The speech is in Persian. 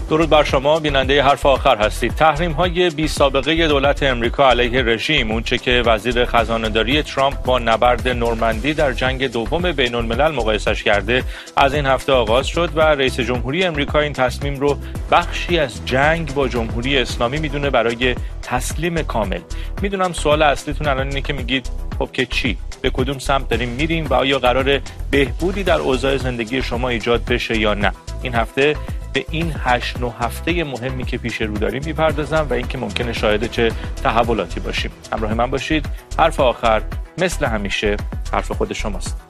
درود بر شما بیننده حرف آخر هستید. تحریم‌های بی سابقه دولت امریکا علیه رژیم، اونچه که وزیر خزانه‌داری ترامپ با نبرد نورمندی در جنگ دوم بین‌الملل مقایسش کرده، از این هفته آغاز شد و رئیس جمهوری امریکا این تصمیم رو بخشی از جنگ با جمهوری اسلامی میدونه برای تسلیم کامل. میدونم سوال اصلیتون الان اینه که میگید خب که چی؟ به کدوم سمت داریم میریم و آیا قراره بهبودی در اوضاع زندگی شما ایجاد بشه یا نه؟ این هفته به این 8-9 هفته مهمی که پیش رو داریم میپردازم و اینکه ممکنه شاهد چه تحولاتی باشیم. همراه من باشید. حرف آخر مثل همیشه حرف خود شماست.